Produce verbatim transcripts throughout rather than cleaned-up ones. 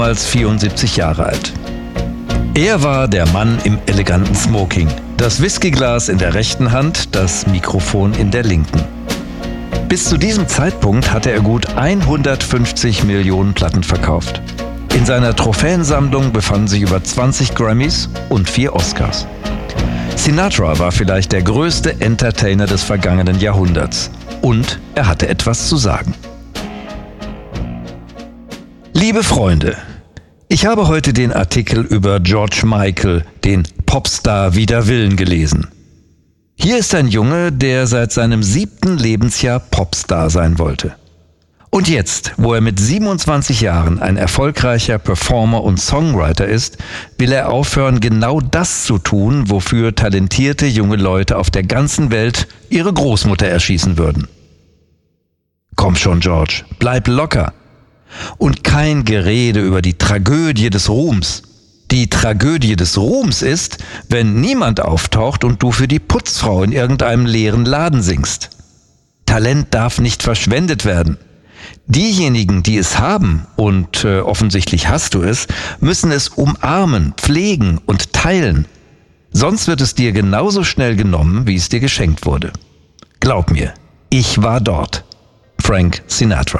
damals vierundsiebzig Jahre alt. Er war der Mann im eleganten Smoking. Das Whiskyglas in der rechten Hand, das Mikrofon in der linken. Bis zu diesem Zeitpunkt hatte er gut hundertfünfzig Millionen Platten verkauft. In seiner Trophäensammlung befanden sich über zwanzig Grammys und vier Oscars. Sinatra war vielleicht der größte Entertainer des vergangenen Jahrhunderts. Und er hatte etwas zu sagen. Liebe Freunde, ich habe heute den Artikel über George Michael, den Popstar wider Willen, gelesen. Hier ist ein Junge, der seit seinem siebten Lebensjahr Popstar sein wollte. Und jetzt, wo er mit siebenundzwanzig Jahren ein erfolgreicher Performer und Songwriter ist, will er aufhören, genau das zu tun, wofür talentierte junge Leute auf der ganzen Welt ihre Großmutter erschießen würden. Komm schon, George, bleib locker. Und kein Gerede über die Tragödie des Ruhms. Die Tragödie des Ruhms ist, wenn niemand auftaucht und du für die Putzfrau in irgendeinem leeren Laden singst. Talent darf nicht verschwendet werden. Diejenigen, die es haben, und äh, offensichtlich hast du es, müssen es umarmen, pflegen und teilen. Sonst wird es dir genauso schnell genommen, wie es dir geschenkt wurde. Glaub mir, ich war dort. Frank Sinatra.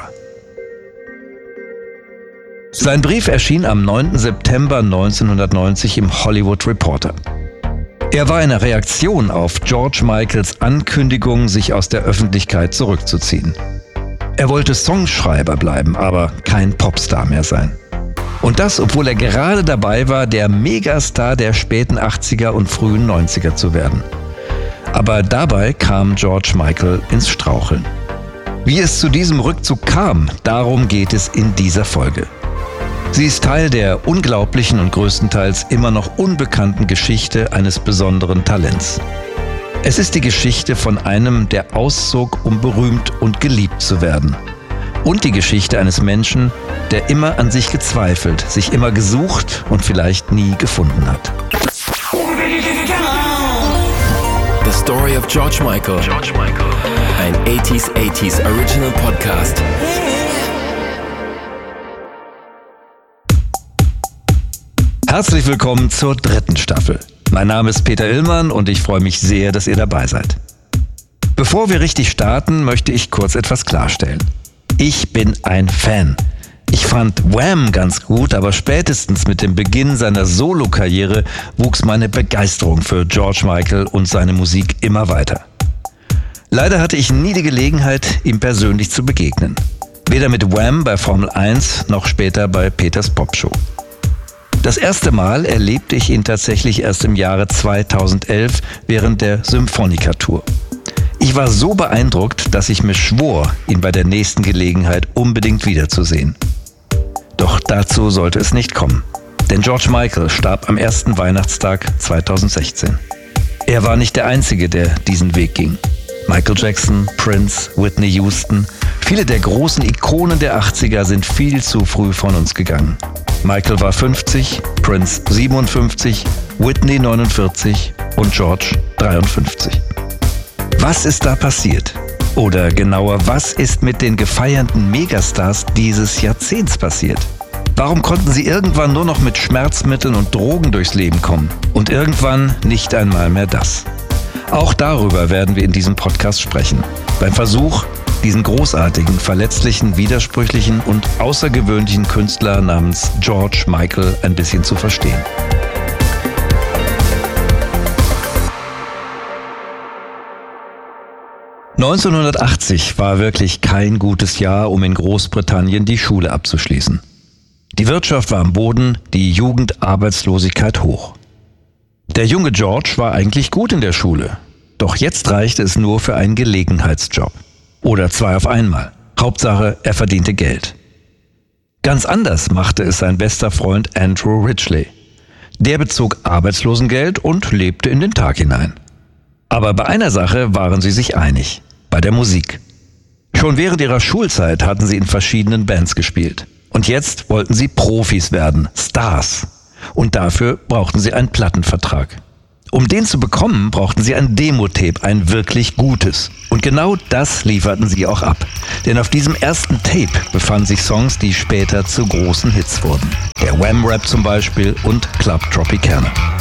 Sein Brief erschien am neunten September neunzehnhundertneunzig im Hollywood Reporter. Er war eine Reaktion auf George Michaels Ankündigung, sich aus der Öffentlichkeit zurückzuziehen. Er wollte Songschreiber bleiben, aber kein Popstar mehr sein. Und das, obwohl er gerade dabei war, der Megastar der späten achtziger und frühen neunziger zu werden. Aber dabei kam George Michael ins Straucheln. Wie es zu diesem Rückzug kam, darum geht es in dieser Folge. Sie ist Teil der unglaublichen und größtenteils immer noch unbekannten Geschichte eines besonderen Talents. Es ist die Geschichte von einem, der auszog, um berühmt und geliebt zu werden. Und die Geschichte eines Menschen, der immer an sich gezweifelt, sich immer gesucht und vielleicht nie gefunden hat. The Story of George Michael. George Michael. Ein achtziger achtziger Original Podcast. Herzlich willkommen zur dritten Staffel. Mein Name ist Peter Illmann und ich freue mich sehr, dass ihr dabei seid. Bevor wir richtig starten, möchte ich kurz etwas klarstellen. Ich bin ein Fan. Ich fand Wham ganz gut, aber spätestens mit dem Beginn seiner Solokarriere wuchs meine Begeisterung für George Michael und seine Musik immer weiter. Leider hatte ich nie die Gelegenheit, ihm persönlich zu begegnen. Weder mit Wham bei Formel eins noch später bei Peters Popshow. Das erste Mal erlebte ich ihn tatsächlich erst im Jahre zweitausendelf während der Symphonica-Tour. Ich war so beeindruckt, dass ich mir schwor, ihn bei der nächsten Gelegenheit unbedingt wiederzusehen. Doch dazu sollte es nicht kommen, denn George Michael starb am ersten Weihnachtstag zweitausendsechzehn. Er war nicht der Einzige, der diesen Weg ging. Michael Jackson, Prince, Whitney Houston, viele der großen Ikonen der achtziger sind viel zu früh von uns gegangen. Michael war fünfzig, Prince siebenundfünfzig, Whitney neunundvierzig und George dreiundfünfzig. Was ist da passiert? Oder genauer, was ist mit den gefeierten Megastars dieses Jahrzehnts passiert? Warum konnten sie irgendwann nur noch mit Schmerzmitteln und Drogen durchs Leben kommen? Und irgendwann nicht einmal mehr das. Auch darüber werden wir in diesem Podcast sprechen. Beim Versuch, diesen großartigen, verletzlichen, widersprüchlichen und außergewöhnlichen Künstler namens George Michael ein bisschen zu verstehen. neunzehnhundertachtzig war wirklich kein gutes Jahr, um in Großbritannien die Schule abzuschließen. Die Wirtschaft war am Boden, die Jugendarbeitslosigkeit hoch. Der junge George war eigentlich gut in der Schule, doch jetzt reichte es nur für einen Gelegenheitsjob. Oder zwei auf einmal. Hauptsache, er verdiente Geld. Ganz anders machte es sein bester Freund Andrew Ridgeley. Der bezog Arbeitslosengeld und lebte in den Tag hinein. Aber bei einer Sache waren sie sich einig. Bei der Musik. Schon während ihrer Schulzeit hatten sie in verschiedenen Bands gespielt. Und jetzt wollten sie Profis werden, Stars. Und dafür brauchten sie einen Plattenvertrag. Um den zu bekommen, brauchten sie ein Demo-Tape, ein wirklich gutes. Und genau das lieferten sie auch ab. Denn auf diesem ersten Tape befanden sich Songs, die später zu großen Hits wurden. Der Wham-Rap zum Beispiel und Club Tropicana.